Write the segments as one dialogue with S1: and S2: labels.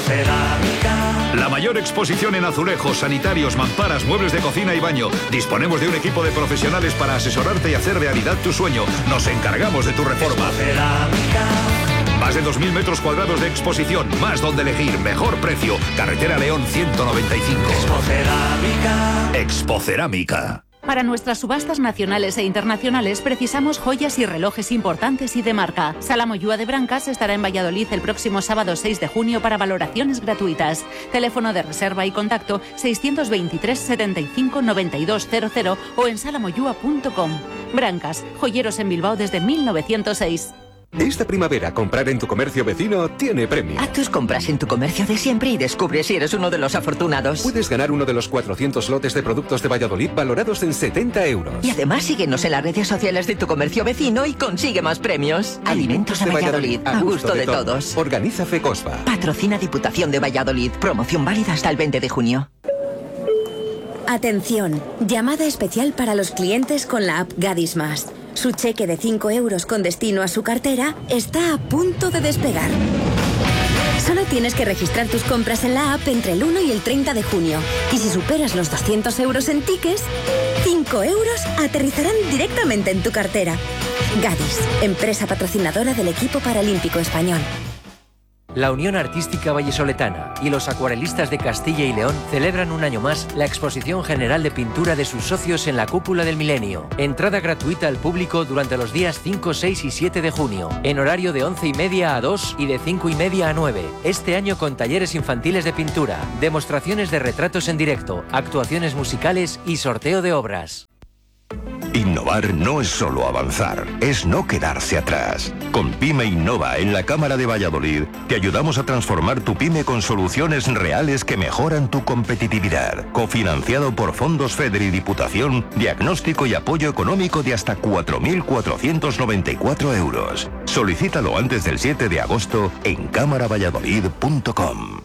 S1: Expocerámica.
S2: La mayor exposición en azulejos, sanitarios, mamparas, muebles de cocina y baño. Disponemos de un equipo de profesionales para asesorarte y hacer realidad tu sueño. Nos encargamos de tu reforma.
S1: Expocerámica.
S2: Más de 2.000 metros cuadrados de exposición, más donde elegir, mejor precio. Carretera León 195.
S1: Expocerámica.
S2: Expocerámica.
S3: Para nuestras subastas nacionales e internacionales precisamos joyas y relojes importantes y de marca. Sala Moyúa de Brancas estará en Valladolid el próximo sábado 6 de junio para valoraciones gratuitas. Teléfono de reserva y contacto 623 75 9200 o en salamoyua.com. Brancas, joyeros en Bilbao desde 1906.
S4: Esta primavera, comprar en tu comercio vecino tiene premio.
S5: Haz tus compras en tu comercio de siempre y descubre si eres uno de los afortunados.
S4: Puedes ganar uno de los 400 lotes de productos de Valladolid valorados en 70 euros.
S5: Y además síguenos en las redes sociales de tu comercio vecino y consigue más premios. Alimentos de Valladolid, a gusto de todos.
S4: Organiza FECOSVA.
S5: Patrocina Diputación de Valladolid. Promoción válida hasta el 20 de junio.
S6: Atención, llamada especial para los clientes con la app Gadis Más. Su cheque de 5 euros con destino a su cartera está a punto de despegar. Solo tienes que registrar tus compras en la app entre el 1 y el 30 de junio. Y si superas los 200 euros en tickets, 5 euros aterrizarán directamente en tu cartera. Gadis, empresa patrocinadora del equipo paralímpico español.
S7: La Unión Artística Vallesoletana y los acuarelistas de Castilla y León celebran un año más la exposición general de pintura de sus socios en la Cúpula del Milenio. Entrada gratuita al público durante los días 5, 6 y 7 de junio, en horario de 11:30 a 2 y de 5:30 a 9. Este año con talleres infantiles de pintura, demostraciones de retratos en directo, actuaciones musicales y sorteo de obras.
S8: Innovar no es solo avanzar, es no quedarse atrás. Con Pyme Innova en la Cámara de Valladolid te ayudamos a transformar tu pyme con soluciones reales que mejoran tu competitividad. Cofinanciado por Fondos FEDER y Diputación, diagnóstico y apoyo económico de hasta 4.494 euros. Solicítalo antes del 7 de agosto en cámaravalladolid.com.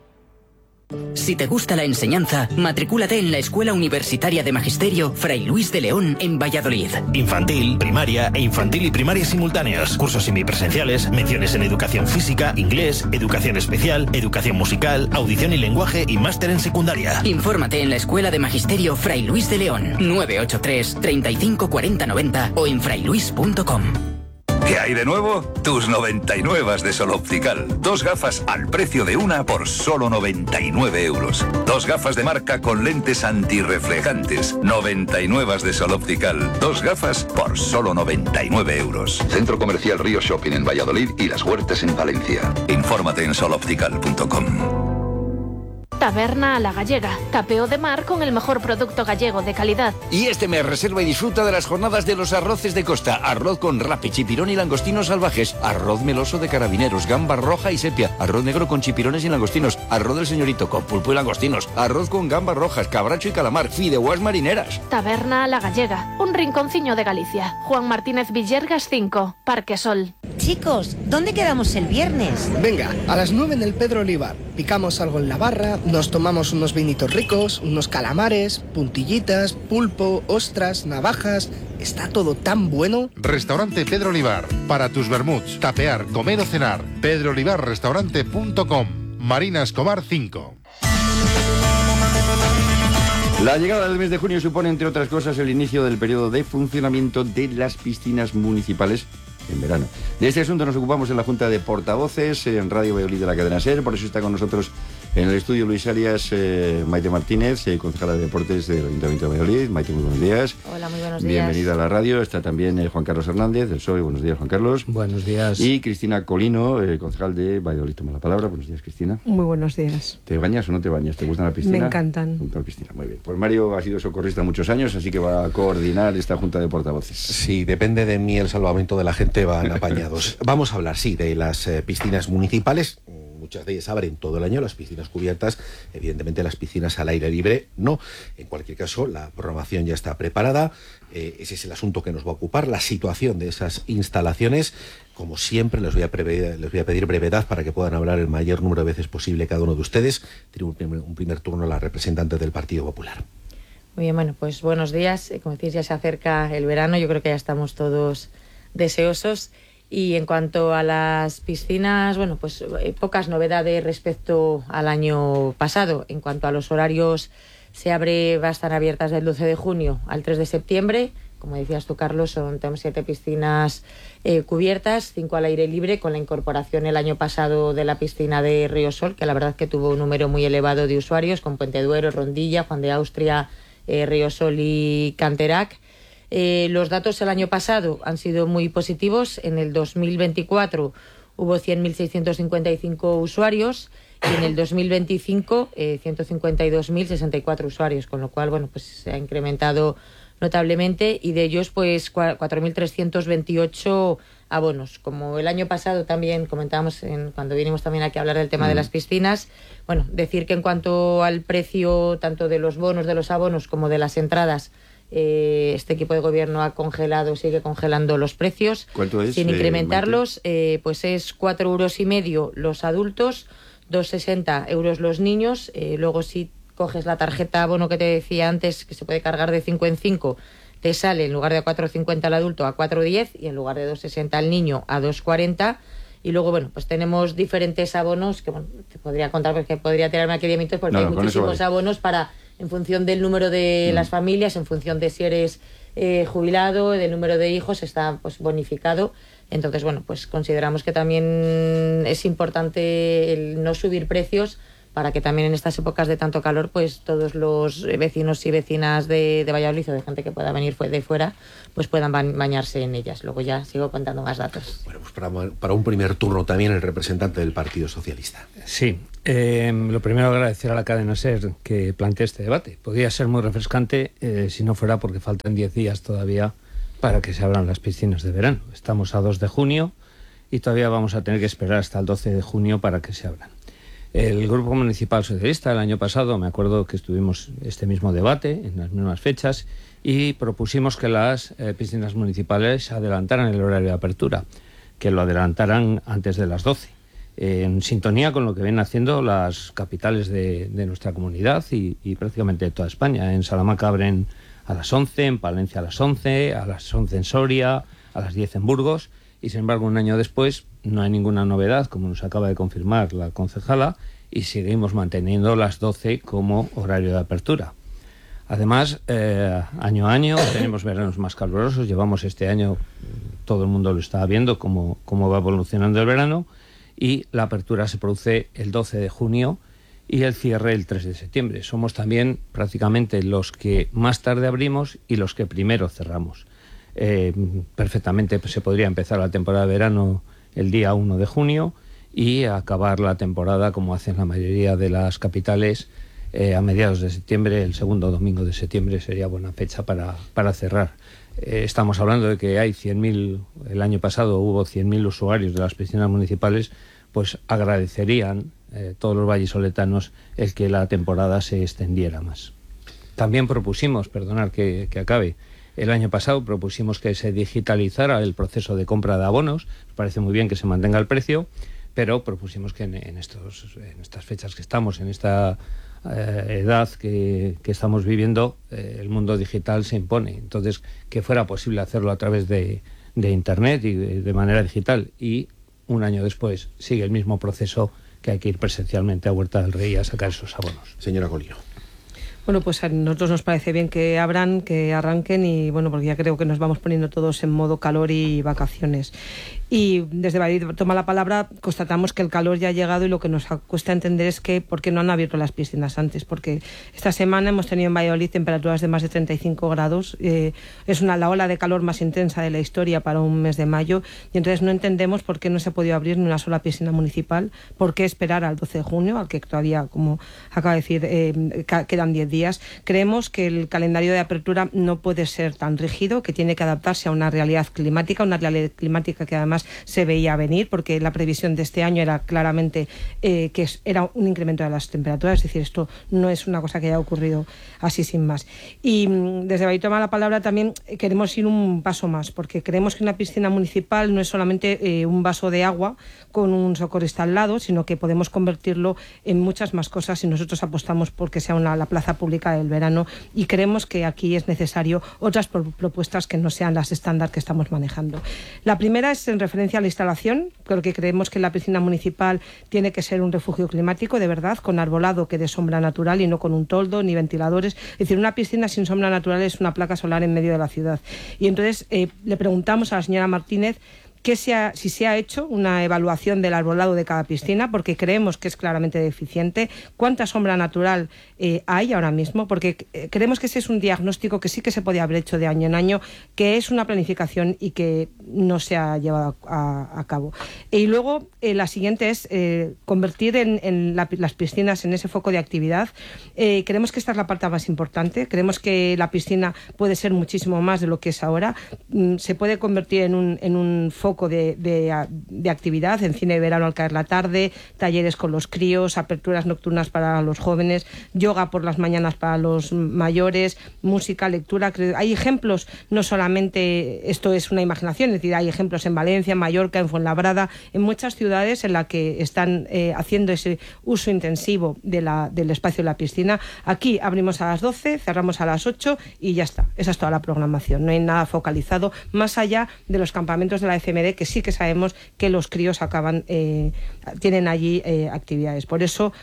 S9: Si te gusta la enseñanza, matricúlate en la Escuela Universitaria de Magisterio Fray Luis de León en Valladolid.
S10: Infantil, primaria e infantil y primaria simultáneos. Cursos semipresenciales, menciones en educación física, inglés, educación especial, educación musical, audición y lenguaje y máster en secundaria.
S9: Infórmate en la Escuela de Magisterio Fray Luis de León, 983 35 40 90 o en frayluis.com.
S2: ¿Qué hay de nuevo? Tus 99 de Sol Optical. 2 gafas al precio de una por solo 99 euros. 2 gafas de marca con lentes antirreflejantes. 99 de Sol Optical. 2 gafas por solo 99 euros.
S11: Centro Comercial Río Shopping en Valladolid y Las Huertas en Valencia.
S2: Infórmate en soloptical.com.
S12: Taberna a la Gallega. Tapeo de mar con el mejor producto gallego de calidad.
S13: Y este mes reserva y disfruta de las jornadas de los arroces de costa. Arroz con rape, chipirón y langostinos salvajes. Arroz meloso de carabineros, gamba roja y sepia. Arroz negro con chipirones y langostinos. Arroz del señorito con pulpo y langostinos. Arroz con gambas rojas, cabracho y calamar. Fideuás marineras.
S12: Taberna a la Gallega. Un rinconciño de Galicia. Juan Martínez Villergas 5, Parque Sol.
S14: Chicos, ¿dónde quedamos el viernes?
S15: Venga, a las 9 en el Pedro Olivar. Picamos algo en la barra, nos tomamos unos vinitos ricos, unos calamares, puntillitas, pulpo, ostras, navajas. Está todo tan bueno.
S16: Restaurante Pedro Olivar. Para tus vermuts, tapear, comer o cenar. pedroolivarrestaurante.com. Marina Escobar 5.
S17: La llegada del mes de junio supone, entre otras cosas, el inicio del periodo de funcionamiento de las piscinas municipales en verano. De este asunto nos ocupamos en la Junta de Portavoces, en Radio Valladolid de la cadena SER. Por eso está con nosotros en el estudio Luis Arias, Maite Martínez, concejala de Deportes del Ayuntamiento de Valladolid. Maite, muy buenos días.
S18: Hola, muy buenos días.
S17: Bienvenida a la radio. Está también Juan Carlos Hernández, del PSOE. Buenos días, Juan Carlos.
S19: Buenos días.
S17: Y Cristina Colino, concejal de Valladolid. Toma la palabra. Buenos días, Cristina.
S18: Muy buenos días.
S17: ¿Te bañas o no te bañas? ¿Te gustan la piscina?
S18: Me encantan.
S17: Junto a la piscina, muy bien. Pues Mario ha sido socorrista muchos años, así que va a coordinar esta Junta de Portavoces.
S20: Sí, depende de mí el salvamento de la gente, van apañados. Vamos a hablar, sí, de las piscinas municipales. Muchas de ellas abren todo el año, las piscinas cubiertas, evidentemente las piscinas al aire libre no. En cualquier caso, la programación ya está preparada, ese es el asunto que nos va a ocupar, la situación de esas instalaciones. Como siempre, les voy a pedir brevedad para que puedan hablar el mayor número de veces posible cada uno de ustedes. Tiene un primer turno la representante del Partido Popular.
S18: Muy bien, bueno, pues buenos días. Como decís, ya se acerca el verano, yo creo que ya estamos todos deseosos. Y en cuanto a las piscinas, bueno, pues pocas novedades respecto al año pasado. En cuanto a los horarios, va a estar abiertas del 12 de junio al 3 de septiembre. Como decías tú, Carlos, tenemos 7 piscinas cubiertas, 5 al aire libre, con la incorporación el año pasado de la piscina de Riosol, que la verdad que tuvo un número muy elevado de usuarios, con Puente Duero, Rondilla, Juan de Austria, Riosol y Canterac. Los datos el año pasado han sido muy positivos. En el 2024 hubo 100.655 usuarios y en el 2025 152.064 usuarios, con lo cual, bueno, pues se ha incrementado notablemente, y de ellos pues 4.328 abonos. Como el año pasado también comentábamos cuando vinimos también aquí a hablar del tema de las piscinas, bueno, decir que en cuanto al precio tanto de los bonos, de los abonos, como de las entradas, este equipo de gobierno sigue congelando los precios.
S17: ¿Cuánto es?
S18: Sin incrementarlos, pues es 4,5 € los adultos, 2,60 € los niños. Luego, si coges la tarjeta abono que te decía antes, que se puede cargar de 5 en 5, te sale en lugar de 4,50 al adulto a 4,10 y en lugar de 2,60 al niño a 2,40. Y luego, bueno, pues tenemos diferentes abonos que, bueno, te podría contar porque podría tirarme aquí 10 minutos porque hay muchísimos abonos en función del número de las familias, en función de si eres jubilado, del número de hijos, está pues bonificado. Entonces, bueno, pues consideramos que también es importante el no subir precios, para que también en estas épocas de tanto calor, pues todos los vecinos y vecinas de Valladolid, o de gente que pueda venir de fuera, pues puedan bañarse en ellas. Luego ya sigo contando más datos.
S20: Bueno, pues para un primer turno también el representante del Partido Socialista.
S19: Sí, lo primero agradecer a la cadena SER que plantee este debate. Podría ser muy refrescante si no fuera porque faltan 10 días todavía para que se abran las piscinas de verano. Estamos a 2 de junio y todavía vamos a tener que esperar hasta el 12 de junio para que se abran. El Grupo Municipal Socialista el año pasado, me acuerdo que estuvimos este mismo debate en las mismas fechas y propusimos que las piscinas municipales adelantaran el horario de apertura, que lo adelantaran antes de las 12, en sintonía con lo que ven haciendo las capitales de nuestra comunidad y prácticamente de toda España. En Salamanca abren a las 11, en Palencia a las 11, a las 11 en Soria, a las 10 en Burgos, y sin embargo un año después no hay ninguna novedad, como nos acaba de confirmar la concejala, y seguimos manteniendo las 12 como horario de apertura. Además, año a año tenemos veranos más calurosos. Llevamos este año, todo el mundo lo está viendo, cómo va evolucionando el verano, y la apertura se produce el 12 de junio y el cierre el 3 de septiembre. Somos también prácticamente los que más tarde abrimos y los que primero cerramos. Perfectamente se podría empezar la temporada de verano el día 1 de junio y acabar la temporada, como hacen la mayoría de las capitales, a mediados de septiembre. El segundo domingo de septiembre sería buena fecha para cerrar. Estamos hablando de que hay 100.000, el año pasado hubo 100.000 usuarios de las piscinas municipales, pues agradecerían todos los vallisoletanos el que la temporada se extendiera más. También propusimos, perdonad que acabe, el año pasado propusimos que se digitalizara el proceso de compra de abonos. Nos parece muy bien que se mantenga el precio, pero propusimos que en estas fechas que estamos, en esta edad que estamos viviendo, el mundo digital se impone. Entonces, que fuera posible hacerlo a través de Internet y de manera digital. Y un año después sigue el mismo proceso, que hay que ir presencialmente a Huerta del Rey a sacar esos abonos.
S20: Señora Golio.
S21: Bueno, pues a nosotros nos parece bien que abran, que arranquen, y bueno, porque ya creo que nos vamos poniendo todos en modo calor y vacaciones. Y desde Valladolid toma la palabra, constatamos que el calor ya ha llegado, y lo que nos cuesta entender es que por qué no han abierto las piscinas antes, porque esta semana hemos tenido en Valladolid temperaturas de más de 35 grados, es la ola de calor más intensa de la historia para un mes de mayo, y entonces no entendemos por qué no se ha podido abrir ni una sola piscina municipal, por qué esperar al 12 de junio, al que todavía, como acaba de decir, quedan 10 días. Creemos que el calendario de apertura no puede ser tan rígido, que tiene que adaptarse a una realidad climática que además se veía venir, porque la previsión de este año era claramente que era un incremento de las temperaturas, es decir, esto no es una cosa que haya ocurrido así sin más. Y desde Valladolid toma la palabra también queremos ir un paso más, porque creemos que una piscina municipal no es solamente un vaso de agua con un socorrista al lado, sino que podemos convertirlo en muchas más cosas, y nosotros apostamos por que sea la plaza pública del verano, y creemos que aquí es necesario otras propuestas que no sean las estándar que estamos manejando. La primera es en referencia referencia a la instalación, porque creemos que la piscina municipal tiene que ser un refugio climático, de verdad, con arbolado que dé sombra natural y no con un toldo ni ventiladores. Es decir, una piscina sin sombra natural es una placa solar en medio de la ciudad. Y entonces le preguntamos a la señora Martínez si se ha hecho una evaluación del arbolado de cada piscina, porque creemos que es claramente deficiente, cuánta sombra natural hay ahora mismo, porque creemos que ese es un diagnóstico que sí que se podía haber hecho de año en año, que es una planificación y que no se ha llevado a cabo. Y luego la siguiente es convertir las piscinas en ese foco de actividad. Creemos que esta es la parte más importante, creemos que la piscina puede ser muchísimo más de lo que es ahora, se puede convertir en un foco de actividad, en cine de verano al caer la tarde, talleres con los críos, aperturas nocturnas para los jóvenes, yoga por las mañanas para los mayores, música, lectura. Hay ejemplos, no solamente esto es una imaginación, es decir, hay ejemplos en Valencia, en Mallorca, en Fuenlabrada, en muchas ciudades en las que están haciendo ese uso intensivo del espacio de la piscina. Aquí abrimos a las 12, cerramos a las 8 y ya está. Esa es toda la programación. No hay nada focalizado más allá de los campamentos de la FMD, que sí que sabemos que los críos tienen allí actividades. Por eso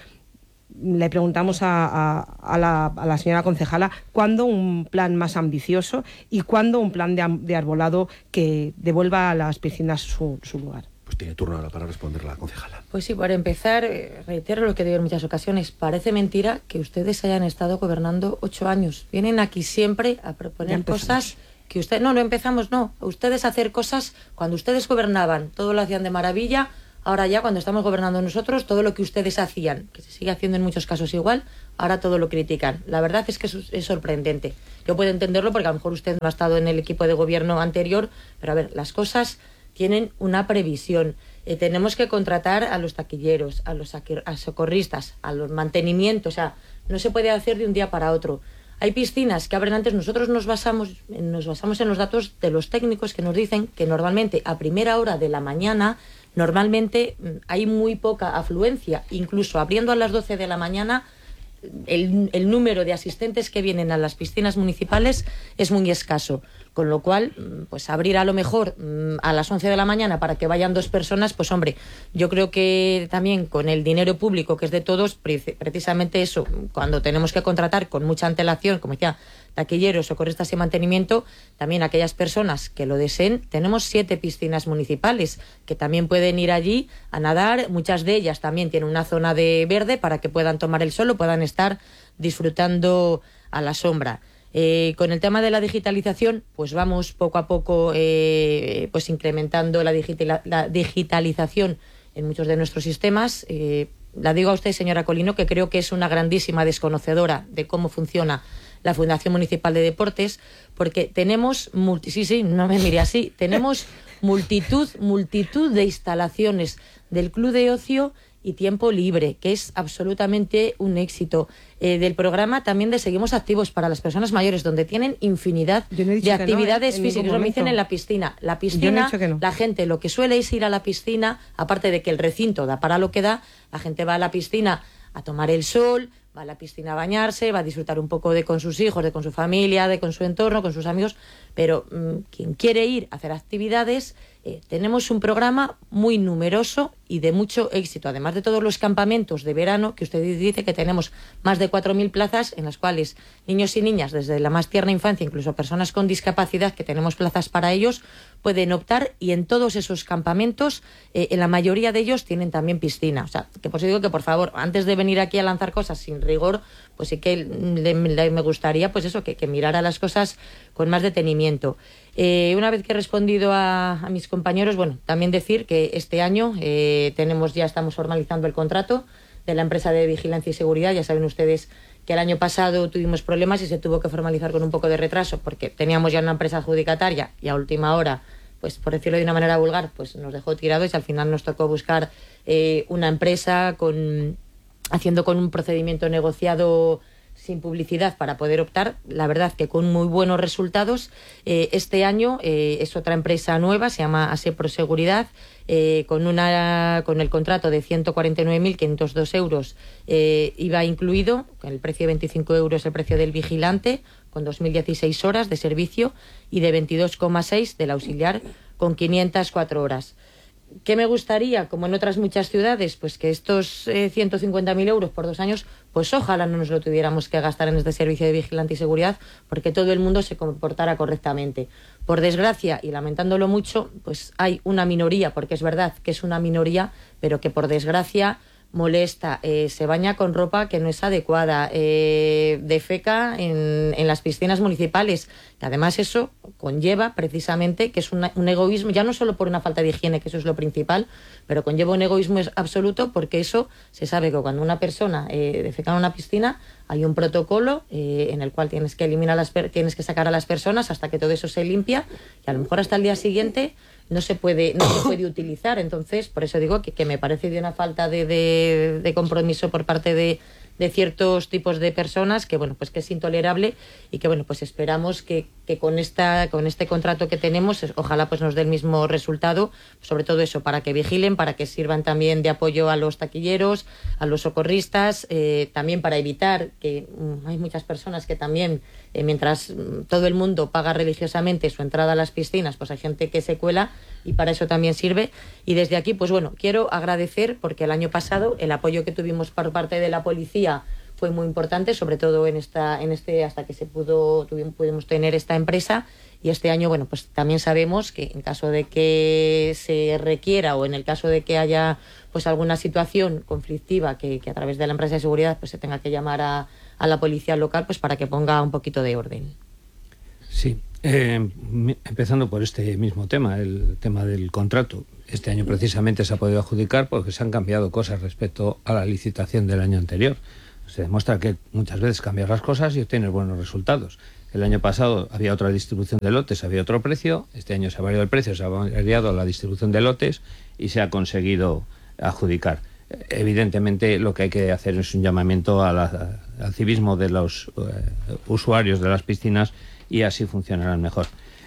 S21: le preguntamos a la señora concejala cuándo un plan más ambicioso y cuándo un plan de arbolado que devuelva a las piscinas su lugar.
S20: Pues tiene turno ahora para responder la concejala.
S18: Pues sí, para empezar, reitero lo que digo en muchas ocasiones. Parece mentira que ustedes hayan estado gobernando 8 años. Vienen aquí siempre a proponer cosas que usted... No empezamos, no. Ustedes a hacer cosas cuando ustedes gobernaban, todo lo hacían de maravilla. Ahora ya, cuando estamos gobernando nosotros, todo lo que ustedes hacían, que se sigue haciendo en muchos casos igual, ahora todo lo critican. La verdad es que es sorprendente. Yo puedo entenderlo porque a lo mejor usted no ha estado en el equipo de gobierno anterior, pero a ver, las cosas tienen una previsión. Tenemos que contratar a los taquilleros, a los socorristas, a los mantenimientos. O sea, no se puede hacer de un día para otro. Hay piscinas que abren antes. Nosotros nos basamos en los datos de los técnicos que nos dicen que normalmente a primera hora de la mañana normalmente hay muy poca afluencia. Incluso abriendo a las 12 de la mañana el número de asistentes que vienen a las piscinas municipales es muy escaso. Con lo cual, pues abrir a lo mejor a las 11 de la mañana para que vayan 2 personas, pues hombre, yo creo que también con el dinero público que es de todos, precisamente eso, cuando tenemos que contratar con mucha antelación, como decía, taquilleros, socorristas y mantenimiento, también aquellas personas que lo deseen, tenemos 7 piscinas municipales que también pueden ir allí a nadar. Muchas de ellas también tienen una zona de verde para que puedan tomar el sol o puedan estar disfrutando a la sombra. Con el tema de la digitalización, pues vamos poco a poco pues incrementando la digitalización en muchos de nuestros sistemas. La digo a usted, señora Colino, que creo que es una grandísima desconocedora de cómo funciona la Fundación Municipal de Deportes, porque tenemos no me mire así, tenemos multitud de instalaciones del Club de Ocio y Tiempo Libre, que es absolutamente un éxito. Del programa también de Seguimos Activos para las personas mayores, donde tienen infinidad de actividades físicas. Lo dicen en la piscina. La piscina, la gente lo que suele es ir a la piscina, aparte de que el recinto da para lo que da, la gente va a la piscina a tomar el sol, va a la piscina a bañarse, va a disfrutar un poco con sus hijos, con su familia, con su entorno, con sus amigos, pero quien quiere ir a hacer actividades, tenemos un programa muy numeroso y de mucho éxito, además de todos los campamentos de verano, que usted dice que tenemos más de 4.000 plazas, en las cuales niños y niñas, desde la más tierna infancia, incluso personas con discapacidad, que tenemos plazas para ellos, pueden optar, y en todos esos campamentos, en la mayoría de ellos tienen también piscina. O sea, que por eso digo que, por favor, antes de venir aquí a lanzar cosas sin rigor, pues sí que me gustaría, pues eso, que mirara las cosas con más detenimiento. Una vez que he respondido a mis compañeros, bueno, también decir que este año estamos formalizando el contrato de la empresa de vigilancia y seguridad. Ya saben ustedes que el año pasado tuvimos problemas y se tuvo que formalizar con un poco de retraso porque teníamos ya una empresa adjudicataria y a última hora, pues por decirlo de una manera vulgar, pues nos dejó tirados y al final nos tocó buscar una empresa haciendo con un procedimiento negociado sin publicidad para poder optar. La verdad que con muy buenos resultados. Este año es otra empresa nueva, se llama Asepro Seguridad, con el contrato de 149.502 euros IVA incluido, con el precio de 25 euros el precio del vigilante, con 2.016 horas de servicio y de 22,6 del auxiliar con 504 horas. ¿Qué me gustaría? Como en otras muchas ciudades, pues que estos 150.000 euros por 2 años, pues ojalá no nos lo tuviéramos que gastar en este servicio de vigilancia y seguridad, porque todo el mundo se comportara correctamente. Por desgracia, y lamentándolo mucho, pues hay una minoría, porque es verdad que es una minoría, pero que por desgracia molesta, se baña con ropa que no es adecuada, defeca en las piscinas municipales. Y además eso conlleva precisamente que es un egoísmo, ya no solo por una falta de higiene, que eso es lo principal, pero conlleva un egoísmo absoluto, porque eso se sabe que cuando una persona defeca en una piscina hay un protocolo en el cual tienes que sacar a las personas hasta que todo eso se limpia, y a lo mejor hasta el día siguiente no se puede utilizar. Entonces, por eso digo que me parece de una falta de compromiso por parte de ciertos tipos de personas, que bueno, pues que es intolerable, y que bueno, pues esperamos que con este contrato que tenemos, ojalá pues nos dé el mismo resultado, sobre todo eso, para que vigilen, para que sirvan también de apoyo a los taquilleros, a los socorristas, también para evitar que hay muchas personas que también, mientras todo el mundo paga religiosamente su entrada a las piscinas, pues hay gente que se cuela, y para eso también sirve. Y desde aquí, pues bueno, quiero agradecer, porque el año pasado el apoyo que tuvimos por parte de la policía fue muy importante, sobre todo hasta que pudimos tener esta empresa. Y este año, bueno, pues también sabemos que en caso de que se requiera, o en el caso de que haya pues alguna situación conflictiva que a través de la empresa de seguridad pues se tenga que llamar a la policía local, pues para que ponga un poquito de orden.
S19: Sí, empezando por este mismo tema, el tema del contrato. Este año precisamente se ha podido adjudicar porque se han cambiado cosas respecto a la licitación del año anterior. Se demuestra que muchas veces cambias las cosas y obtienes buenos resultados. El año pasado había otra distribución de lotes, había otro precio. Este año se ha variado el precio, se ha variado la distribución de lotes y se ha conseguido adjudicar. Evidentemente lo que hay que hacer es un llamamiento al civismo de los usuarios de las piscinas, y así funcionarán mejor.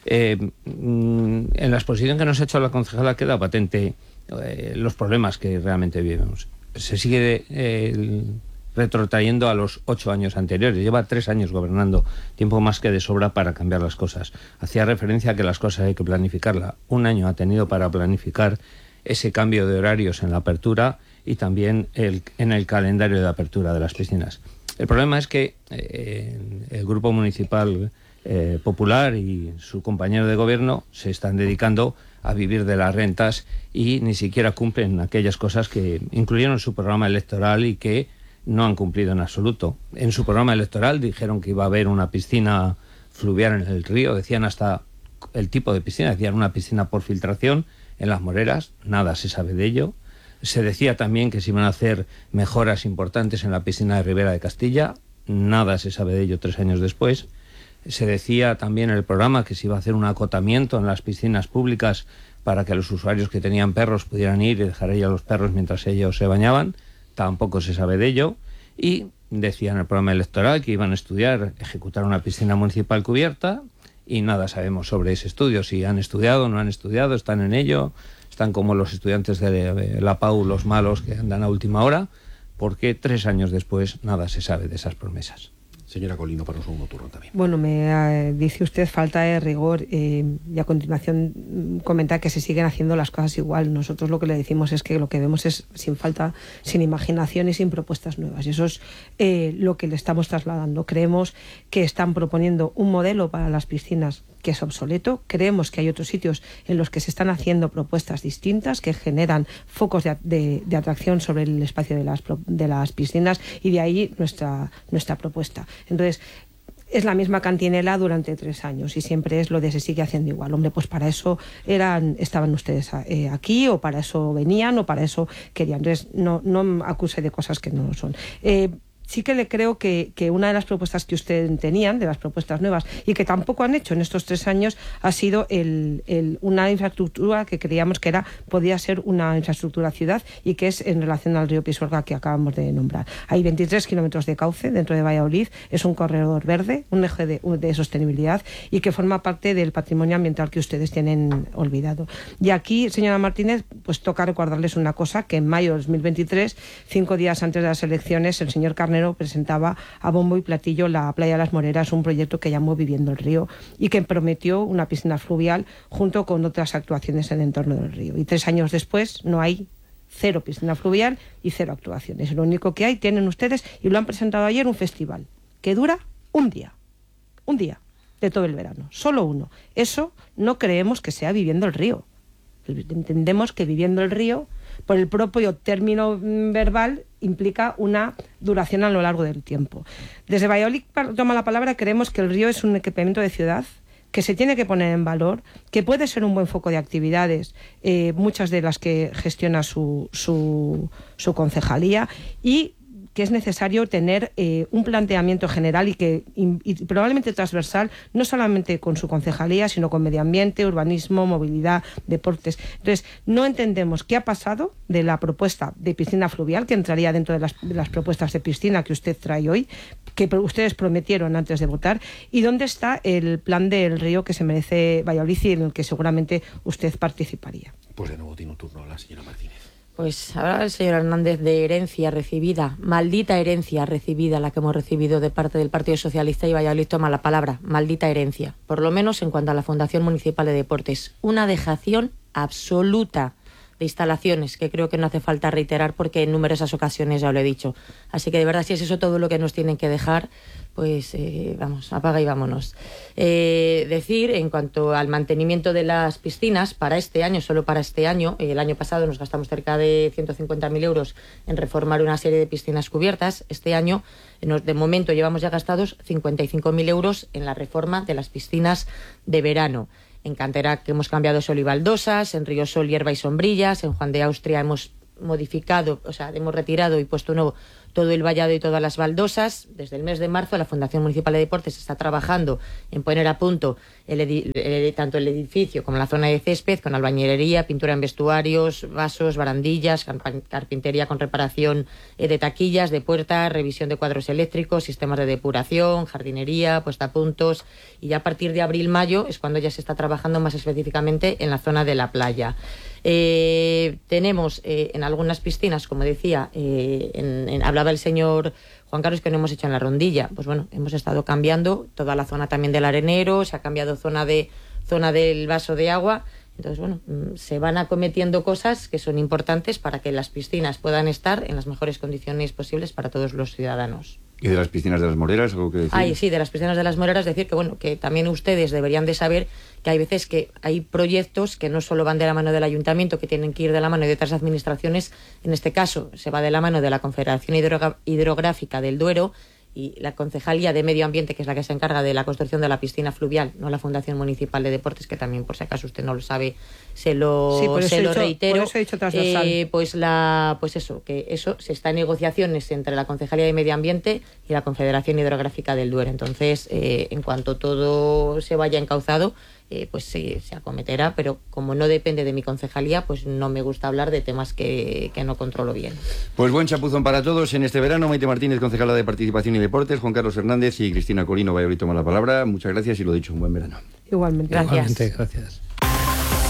S19: En la exposición que nos ha hecho la concejala queda patente los problemas que realmente vivimos. Se sigue retrotrayendo a los 8 años anteriores. Lleva 3 años gobernando, tiempo más que de sobra para cambiar las cosas. Hacía referencia a que las cosas hay que planificarlas. 1 año ha tenido para planificar ese cambio de horarios en la apertura y también en el calendario de apertura de las piscinas. El problema es que el Grupo Municipal Popular y su compañero de gobierno se están dedicando a vivir de las rentas y ni siquiera cumplen aquellas cosas que incluyeron en su programa electoral y que no han cumplido en absoluto. En su programa electoral dijeron que iba a haber una piscina fluvial en el río, decían hasta el tipo de piscina, decían una piscina por filtración en Las Moreras, nada se sabe de ello. Se decía también que se iban a hacer mejoras importantes en la piscina de Ribera de Castilla, nada se sabe de ello 3 años después. Se decía también en el programa que se iba a hacer un acotamiento en las piscinas públicas para que los usuarios que tenían perros pudieran ir y dejar ahí a los perros mientras ellos se bañaban, tampoco se sabe de ello. Y decían en el programa electoral que iban a ejecutar una piscina municipal cubierta, y nada sabemos sobre ese estudio, si han estudiado o no han estudiado, están en ello, están como los estudiantes de la PAU, los malos que andan a última hora, porque 3 años después nada se sabe de esas promesas.
S20: Señora Colino, para un segundo turno también.
S21: Bueno, me dice usted falta de rigor y a continuación comenta que se siguen haciendo las cosas igual. Nosotros lo que le decimos es que lo que vemos es sin falta, sin imaginación y sin propuestas nuevas. Y eso es lo que le estamos trasladando. Creemos que están proponiendo un modelo para las piscinas que es obsoleto. Creemos que hay otros sitios en los que se están haciendo propuestas distintas que generan focos de atracción sobre el espacio de las piscinas, y de ahí nuestra propuesta. Entonces, es la misma cantinela durante 3 años y siempre es lo de se sigue haciendo igual. Hombre, pues para eso estaban ustedes aquí, o para eso venían, o para eso querían. Entonces, no acuse de cosas que no son. Sí que le creo que una de las propuestas que ustedes tenían, de las propuestas nuevas, y que tampoco han hecho en estos 3 años, ha sido una infraestructura que creíamos que podía ser una infraestructura ciudad, y que es en relación al río Pisuerga que acabamos de nombrar. Hay 23 kilómetros de cauce dentro de Valladolid, es un corredor verde, un eje de sostenibilidad, y que forma parte del patrimonio ambiental que ustedes tienen olvidado. Y aquí, señora Martínez, pues toca recordarles una cosa, que en mayo de 2023, 5 días antes de las elecciones, el señor Carnero enero presentaba a bombo y platillo la Playa de las Moreras, un proyecto que llamó Viviendo el Río y que prometió una piscina fluvial junto con otras actuaciones en el entorno del río. Y 3 años después no hay 0 piscina fluvial y 0 actuaciones. Lo único que hay, tienen ustedes, y lo han presentado ayer, un festival que dura un día de todo el verano, solo uno. Eso no creemos que sea Viviendo el Río. Entendemos que Viviendo el Río, por el propio término verbal, implica una duración a lo largo del tiempo. Desde Valladolid toma la palabra, creemos que el río es un equipamiento de ciudad que se tiene que poner en valor, que puede ser un buen foco de actividades, muchas de las que gestiona su concejalía, y que es necesario tener un planteamiento general y probablemente transversal, no solamente con su concejalía, sino con medio ambiente, urbanismo, movilidad, deportes. Entonces, no entendemos qué ha pasado de la propuesta de piscina fluvial, que entraría dentro de las propuestas de piscina que usted trae hoy, que ustedes prometieron antes de votar, y dónde está el plan del río que se merece Valladolid y en el que seguramente usted participaría.
S20: Pues de nuevo tiene un turno la señora Martínez.
S18: Pues ahora el señor Hernández de herencia recibida, maldita herencia recibida, la que hemos recibido de parte del Partido Socialista, y Valladolid toma la palabra, maldita herencia, por lo menos en cuanto a la Fundación Municipal de Deportes. Una dejación absoluta de instalaciones, que creo que no hace falta reiterar porque en numerosas ocasiones ya lo he dicho. Así que de verdad, si es eso todo lo que nos tienen que dejar, pues vamos, apaga y vámonos. Decir, en cuanto al mantenimiento de las piscinas, para este año, solo para este año, el año pasado nos gastamos cerca de 150.000 euros en reformar una serie de piscinas cubiertas. Este año, de momento, llevamos ya gastados 55.000 euros en la reforma de las piscinas de verano. En Cantera, que hemos cambiado sol y baldosas, en Río Sol, hierba y sombrillas, en Juan de Austria hemos modificado, o sea, hemos retirado y puesto nuevo todo el vallado y todas las baldosas. Desde el mes de marzo la Fundación Municipal de Deportes está trabajando en poner a punto tanto el edificio como la zona de césped, con albañilería, pintura en vestuarios, vasos, barandillas, carpintería con reparación de taquillas, de puertas, revisión de cuadros eléctricos, sistemas de depuración, jardinería, puesta a puntos, y ya a partir de abril-mayo es cuando ya se está trabajando más específicamente en la zona de la playa. Tenemos en algunas piscinas, como decía, hablaba el señor Juan Carlos, que no hemos hecho en la Rondilla. Pues bueno, hemos estado cambiando toda la zona también del arenero, se ha cambiado zona del vaso de agua. Entonces, bueno, se van acometiendo cosas que son importantes para que las piscinas puedan estar en las mejores condiciones posibles para todos los ciudadanos.
S17: ¿Y de las piscinas de las Moreras, algo que decir?
S18: Sí, de las piscinas de las Moreras, decir que bueno, que también ustedes deberían de saber que hay veces que hay proyectos que no solo van de la mano del ayuntamiento, que tienen que ir de la mano de otras administraciones. En este caso se va de la mano de la Confederación Hidrográfica del Duero y la Concejalía de Medio Ambiente, que es la que se encarga de la construcción de la piscina fluvial, no la Fundación Municipal de Deportes, que también, por si acaso usted no lo sabe, se lo reitero.
S21: Por eso he dicho transversal.
S18: Pues eso, que eso se está en negociaciones entre la Concejalía de Medio Ambiente y la Confederación Hidrográfica del Duero. Entonces, en cuanto todo se vaya encauzado, pues se acometerá, pero como no depende de mi concejalía, pues no me gusta hablar de temas que no controlo bien.
S17: Pues buen chapuzón para todos en este verano. Maite Martínez, concejala de Participación y Deportes, Juan Carlos Hernández y Cristina Corino, Valladolid toma la palabra. Muchas gracias y lo dicho, un buen verano.
S21: Igualmente.
S18: Gracias.
S19: Igualmente, gracias.